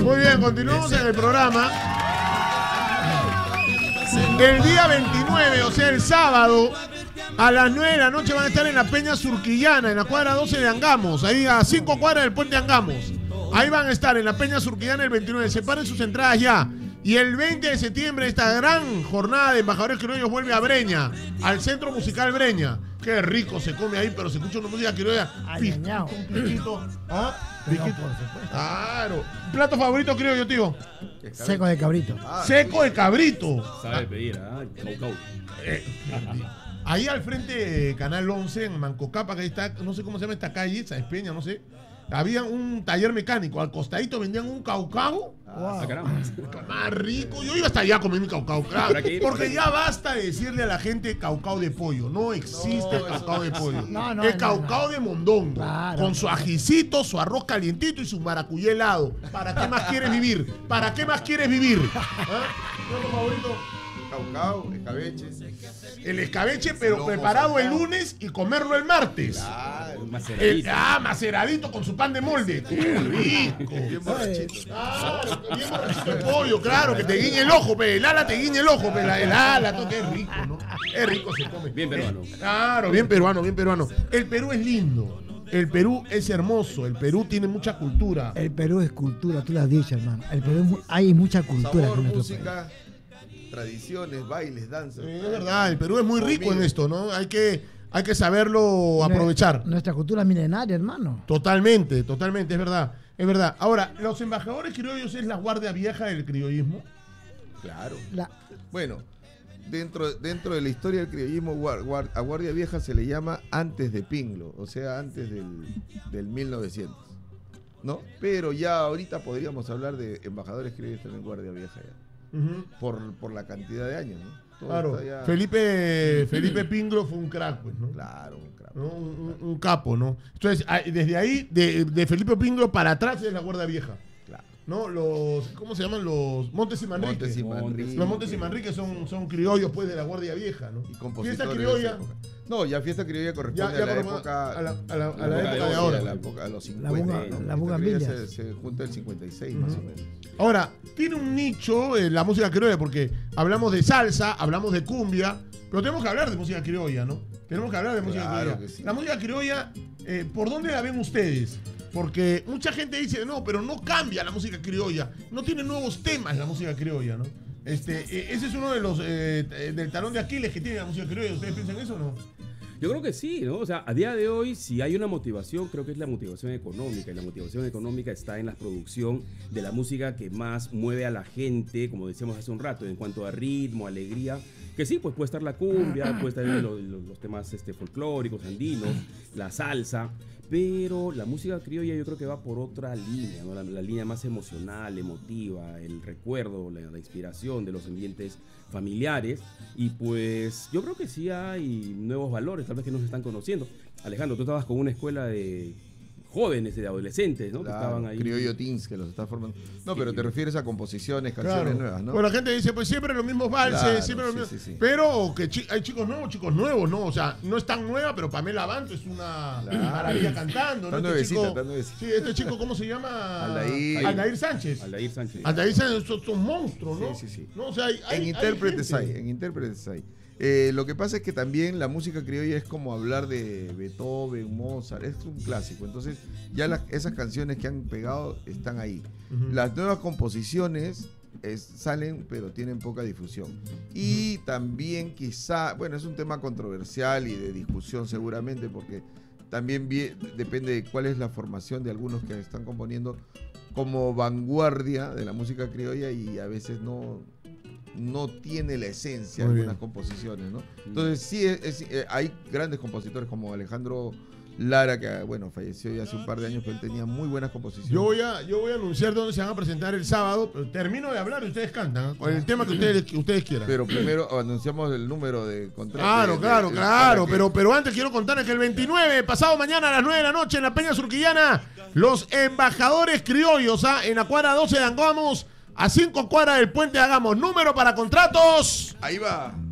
Muy bien, continuamos en el programa. El día 29, o sea, el sábado, a las 9 de la noche van a estar en la Peña Surquillana, en la cuadra 12 de Angamos, ahí a 5 cuadras del puente Angamos. Ahí van a estar en la Peña Surquillana el 29. Separen sus entradas ya. Y el 20 de septiembre esta gran jornada de embajadores criollos vuelve a Breña, al Centro Musical Breña. Qué rico se come ahí, pero se escucha una música criolla. Un piquito. ¿Ah? Piquito. Por supuesto. Claro. ¿Plato favorito criollo, tío? Seco de cabrito. Seco de cabrito. Sabe pedir, caucao. Ahí al frente de Canal 11, en Mancocapa, que ahí está, no sé cómo se llama esta calle, Sáenz Peña, no sé. Había un taller mecánico, al costadito vendían un caucao. Wow. Más rico. Yo iba hasta allá a comer mi caucao, claro. Porque ya basta de decirle a la gente caucao de pollo. No existe el caucao de pollo. Es caucao de mondongo. Claro, con su ajicito, su arroz calientito y su maracuyá helado. ¿Para qué más quieres vivir? ¿Para qué más quieres vivir? ¿Qué favorito? Caucao, escabeche. El escabeche, pero preparado el lunes y comerlo el martes. Claro, maceradito. Maceradito con su pan de molde. ¡Qué rico! Bien borrachito. Claro, bien borrachito el pollo, claro, que te guiñe el ojo, pe. El ala te guiñe el ojo, pe. El ala, todo, qué rico, ¿no? Qué rico se come. Bien peruano. Claro, bien peruano, bien peruano. El Perú es lindo. El Perú es hermoso. El Perú tiene mucha cultura. El Perú es cultura, tú lo has dicho, hermano. El Perú hay mucha cultura. Sabor, música, tradiciones, bailes, danzas. Es verdad, el Perú es muy rico en esto, ¿no? Hay que saberlo aprovechar. Nuestra cultura milenaria, hermano. Totalmente, totalmente, es verdad. Es verdad. Ahora, ¿los embajadores criollos es la guardia vieja del criollismo? Claro. Bueno, dentro de la historia del criollismo, a guardia vieja se le llama antes de Pinglo, o sea, antes del 1900, ¿no? Pero ya ahorita podríamos hablar de embajadores criollos también guardia vieja ya. Por la cantidad de años, ¿no? Todo claro, ya... Felipe Pinglo fue un crack, pues, ¿no? Claro, un crack. ¿No? Un capo, ¿no? Entonces, desde ahí, de Felipe Pinglo para atrás es la guardia vieja. Claro. ¿No? ¿Cómo se llaman? Los Montes y Manrique. Los Montes y Manrique son criollos, pues, de la guardia vieja, ¿no? Y compositores. Fiesta criolla. No, ya fiesta criolla corresponde a la época. A la época de ahora. A los 50. La bugambilia. Se junta el 56, más o menos. Ahora, tiene un nicho la música criolla, porque hablamos de salsa, hablamos de cumbia, pero tenemos que hablar de música criolla, ¿no? Tenemos que hablar de música criolla. Que sí. La música criolla, ¿por dónde la ven ustedes? Porque mucha gente dice, no, pero no cambia la música criolla, no tiene nuevos temas la música criolla, ¿no? Ese es uno de los del talón de Aquiles que tiene la música criolla. ¿Ustedes piensan eso o no? Yo creo que sí, ¿no? O sea, a día de hoy, si hay una motivación, creo que es la motivación económica. Y la motivación económica está en la producción de la música que más mueve a la gente, como decíamos hace un rato, en cuanto a ritmo, alegría. Que sí, pues puede estar la cumbia, puede estar los temas folclóricos, andinos, la salsa. Pero la música criolla yo creo que va por otra línea, ¿no? La línea más emocional, emotiva, el recuerdo, la inspiración de los ambientes familiares. Y pues yo creo que sí hay nuevos valores, tal vez que no se están conociendo. Alejandro, tú estabas con una escuela de jóvenes, de adolescentes, ¿no? Claro, que estaban ahí. Criollo Teens, que los está formando. No, pero sí, te refieres a composiciones, canciones nuevas, ¿no? Pues la gente dice, pues siempre los mismos valses, Claro, siempre los mismos. sí. Pero que hay chicos nuevos, ¿no? O sea, no es tan nueva, pero Pamela Banto es una maravilla cantando, ¿no? Está nuevecita. Sí, este chico, ¿cómo se llama? Aldair Sánchez. Aldair Sánchez. Aldair Sánchez son monstruos, ¿no? Sí. ¿No? O sea, en intérpretes hay. Lo que pasa es que también la música criolla es como hablar de Beethoven, Mozart, es un clásico. Entonces ya esas canciones que han pegado están ahí. Las nuevas composiciones salen, pero tienen poca difusión. Y también quizá, bueno, es un tema controversial y de discusión seguramente, porque también depende de cuál es la formación de algunos que están componiendo como vanguardia de la música criolla y a veces no tiene la esencia de algunas composiciones, ¿no? Entonces sí, hay grandes compositores como Alejandro Lara, que bueno, falleció ya hace un par de años, pero él tenía muy buenas composiciones. Yo voy a anunciar dónde se van a presentar el sábado, pero termino de hablar y ustedes cantan, ¿eh? Con el tema que ustedes quieran. Pero primero anunciamos el número de contrato. Claro, pero antes quiero contarles que el 29, pasado mañana a las 9 de la noche en la Peña Surquillana, los embajadores criollos, en la cuadra 12 de Angamos, a 5 cuadras del puente Angamos. Número para contratos. Ahí va.